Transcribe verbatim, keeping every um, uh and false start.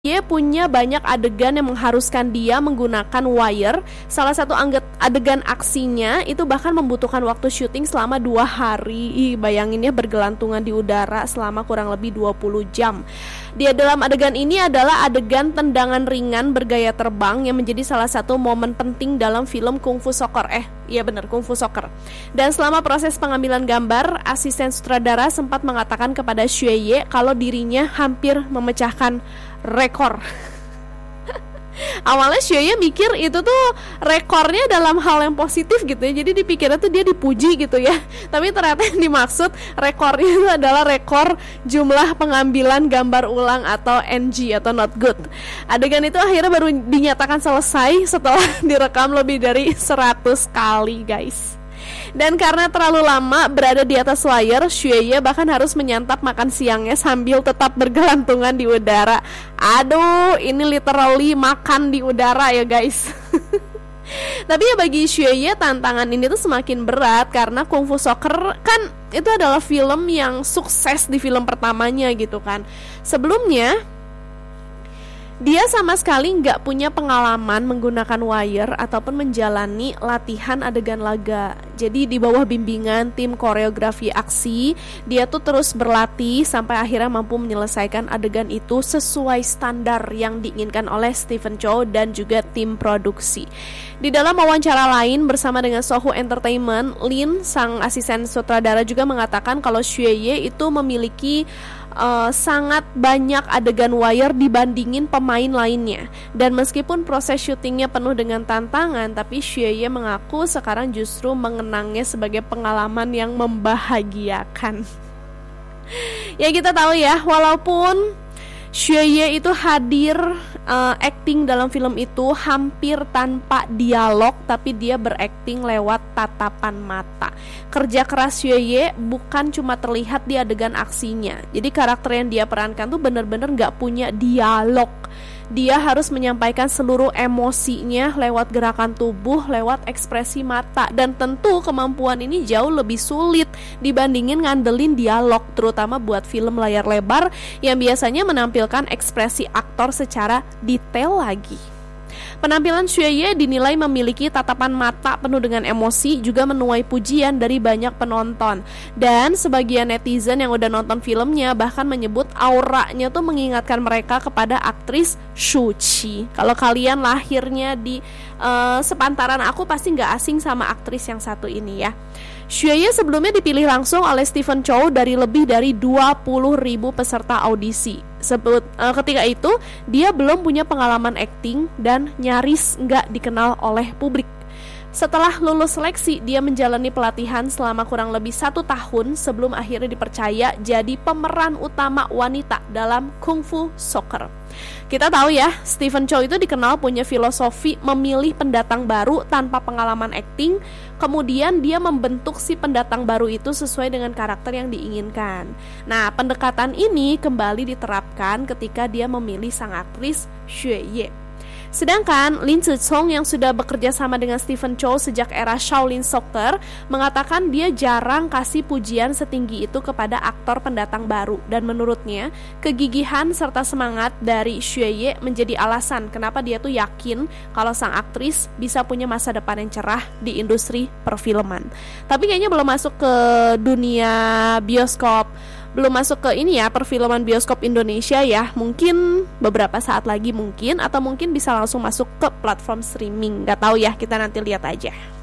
Dia punya banyak adegan yang mengharuskan dia menggunakan wire. Salah satu adegan aksinya itu bahkan membutuhkan waktu syuting selama dua hari. Ih, bayangin ya, bergelantungan di udara selama kurang lebih dua puluh jam. Dia dalam adegan ini adalah adegan tendangan ringan bergaya terbang yang menjadi salah satu momen penting dalam film Kung Fu Soccer. Eh, iya benar, Kung Fu Soccer. Dan selama proses pengambilan gambar, asisten sutradara sempat mengatakan kepada Xue Ye kalau dirinya hampir memecahkan rekor. Awalnya Xue Ye mikir itu tuh rekornya dalam hal yang positif gitu ya. Jadi dipikirnya tuh dia dipuji gitu ya. Tapi ternyata yang dimaksud rekornya itu adalah rekor jumlah pengambilan gambar ulang atau N G atau not good. Adegan itu akhirnya baru dinyatakan selesai setelah direkam lebih dari seratus kali, guys. Dan karena terlalu lama berada di atas layar, Xue Ye bahkan harus menyantap makan siangnya sambil tetap bergelantungan di udara. Aduh, ini literally makan di udara ya guys. Tapi ya bagi Xue Ye tantangan ini tuh semakin berat karena Kung Fu Soccer kan itu adalah film yang sukses di film pertamanya gitu kan. Sebelumnya dia sama sekali nggak punya pengalaman menggunakan wire ataupun menjalani latihan adegan laga. Jadi di bawah bimbingan tim koreografi aksi, dia tuh terus berlatih sampai akhirnya mampu menyelesaikan adegan itu sesuai standar yang diinginkan oleh Stephen Chow dan juga tim produksi. Di dalam wawancara lain bersama dengan Sohu Entertainment, Lin, sang asisten sutradara juga mengatakan kalau Xue Ye itu memiliki Uh, sangat banyak adegan wire dibandingin pemain lainnya. Dan meskipun proses syutingnya penuh dengan tantangan, tapi Xue Ye mengaku sekarang justru mengenangnya sebagai pengalaman yang membahagiakan. Ya kita tahu ya, walaupun Xue Ye itu hadir uh, acting dalam film itu hampir tanpa dialog, tapi dia berakting lewat tatapan mata. Kerja keras Xue Ye bukan cuma terlihat di adegan aksinya. Jadi karakter yang dia perankan tuh benar-benar gak punya dialog. Dia harus menyampaikan seluruh emosinya lewat gerakan tubuh, lewat ekspresi mata. Dan tentu kemampuan ini jauh lebih sulit dibandingin ngandelin dialog, terutama buat film layar lebar yang biasanya menampilkan ekspresi aktor secara detail lagi. Penampilan Xue Ye dinilai memiliki tatapan mata penuh dengan emosi, juga menuai pujian dari banyak penonton. Dan sebagian netizen yang udah nonton filmnya bahkan menyebut auranya tuh mengingatkan mereka kepada aktris Shu Qi. Kalau kalian lahirnya di uh, sepantaran aku, pasti gak asing sama aktris yang satu ini ya. Xue Ye sebelumnya dipilih langsung oleh Stephen Chow dari lebih dari dua puluh ribu peserta audisi. Sebut, uh, ketika itu dia belum punya pengalaman akting dan nyaris nggak dikenal oleh publik. Setelah lulus seleksi, dia menjalani pelatihan selama kurang lebih satu tahun sebelum akhirnya dipercaya jadi pemeran utama wanita dalam Kung Fu Soccer. Kita tahu ya, Stephen Chow itu dikenal punya filosofi memilih pendatang baru tanpa pengalaman akting. Kemudian dia membentuk si pendatang baru itu sesuai dengan karakter yang diinginkan. Nah, pendekatan ini kembali diterapkan ketika dia memilih sang aktris Xue Ye. Sedangkan Lin Zicong yang sudah bekerja sama dengan Stephen Chow sejak era Shaolin Soccer mengatakan dia jarang kasih pujian setinggi itu kepada aktor pendatang baru. Dan menurutnya, kegigihan serta semangat dari Xue Ye menjadi alasan kenapa dia tuh yakin kalau sang aktris bisa punya masa depan yang cerah di industri perfilman. Tapi kayaknya belum masuk ke dunia bioskop, belum masuk ke ini ya, perfilman bioskop Indonesia ya. Mungkin beberapa saat lagi mungkin, atau mungkin bisa langsung masuk ke platform streaming. Gak tahu ya, kita nanti lihat aja.